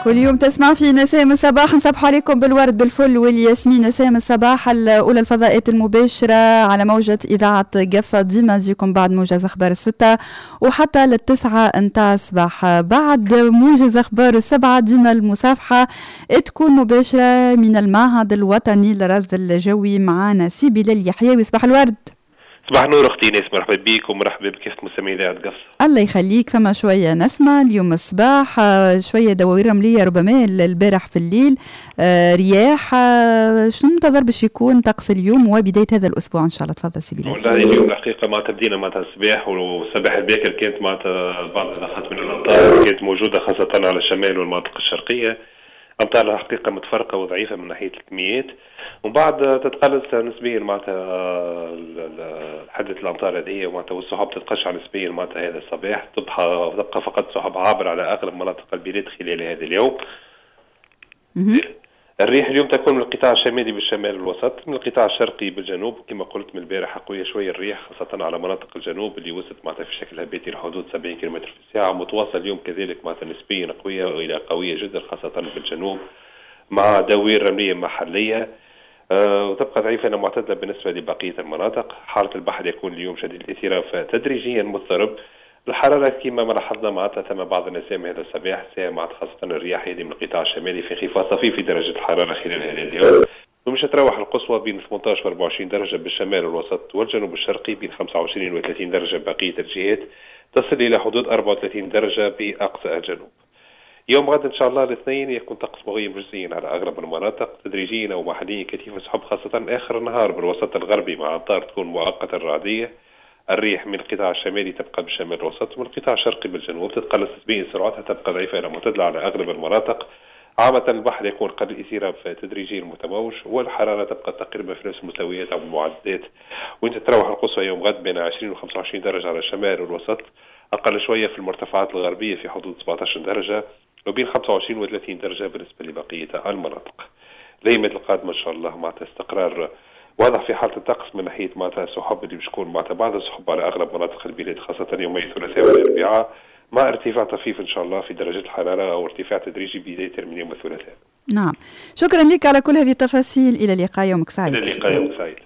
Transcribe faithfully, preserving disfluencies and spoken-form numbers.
واليوم تسمع في نسائم الصباح نصبح عليكم بالورد بالفل والياسمين. نسائم الصباح الأولى الفضائيات المباشرة على موجة إذاعة قفصة ديما تجيكم بعد موجز أخبار الستة وحتى للتسعة نتاع الصباح. بعد موجز أخبار السبعة ديما المصافحة تكون مباشرة من المعهد الوطني للرصد الجوي معانا سي بلال يحيوي. صباح الورد. صباح النور اختي ناس، مرحبا بيك ومرحبا بكافة مستمعي اذاعة قفصة. الله يخليك. فما شويه نسمة اليوم الصباح، شويه دواوير رمليه ربما البارح في الليل، رياح. شنو منتظر باش يكون طقس اليوم وبدايه هذا الاسبوع ان شاء الله؟ تفضل سي بلال. والله اليوم الحقيقه معناتها بدينا معناتها الصباح والصباح الباكر كانت معناتها بعض اللحظات من الامطار كانت موجوده خاصه على الشمال والمناطق الشرقيه. امطار الحقيقه متفرقه وضعيفه من ناحيه الكميات، ومن بعد تتقلص نسبيا معناتها حدة الامطار هذه معناتها والسحب تتقشع نسبيا معناتها هذا الصباح. تبقى تبقى فقط سحب عابره على اغلب مناطق البلاد خلال هذا اليوم. الريح اليوم تكون من القطاع الشمالي بالشمال والوسط، من القطاع الشرقي بالجنوب كما قلت من البارح قويه شويه الريح خاصه على مناطق الجنوب اللي وصلت معناتها في شكل هباتي لحدود سبعين كيلومتر في الساعه. متواصل اليوم كذلك معناتها نسبيا قويه والى قويه جدا خاصه بالجنوب مع دوير رمليه محليه. أه وتبقى ضعيفة معتدلة بالنسبة لبقية المناطق. حالة البحر يكون اليوم شديد الاثير فتدريجيا مضطرب. الحرارة كما ما لاحظنا معناتها ثم بعض النسائم هذا الصباح ساعة خاصة الرياح هذه من القطاع الشمالي في انخفاض طفيف في درجة الحرارة خلال هذا اليوم، ومش تروح القصوى بين ثمانية عشر و أربعة وعشرين درجة بالشمال والوسط والجنوب الشرقي، بين خمسة وعشرين و ثلاثين درجة بقية الجهات، تصل إلى حدود أربعة وثلاثين درجة بأقصى الجنوب. يوم غد ان شاء الله الاثنين يكون طقس مغيم جزئيا على اغلب المناطق، تدريجيا او محليا كثيف سحب خاصه اخر النهار بالوسط الغربي مع امطار تكون مؤقته رعديه. الريح من القطاع الشمالي تبقى بالشمال الوسط ومن القطاع الشرقي بالجنوب تتقلص نسبيا سرعتها تبقى ضعيفه الى معتدله على اغلب المناطق. عامه البحر يكون قليل الاثير تدريجيا متموج والحراره تبقى تقريبا في نفس المستويات او المعدات، وانت تروح القصوى يوم غد بين عشرين و خمسة وعشرين درجه على الشمال والوسط، اقل شويه في المرتفعات الغربيه في حدود سبعة عشر درجه، وبين خمسة وعشرين و ثلاثين درجة بالنسبة لبقية المناطق. الأيام القادمة إن شاء الله معناتها استقرار واضح في حالة الطقس من ناحية معناتها السحب اللي باش تكون معناتها بعض السحب على أغلب مناطق البلاد خاصة يومي الثلاثاء والأربعاء، مع ارتفاع طفيف إن شاء الله في درجة الحرارة أو ارتفاع تدريجي بداية من يوم الثلاثاء. نعم، شكرا لك على كل هذه التفاصيل. إلى اللقاء، يومك سعيد. إلى اللقاء، يومك سعيد.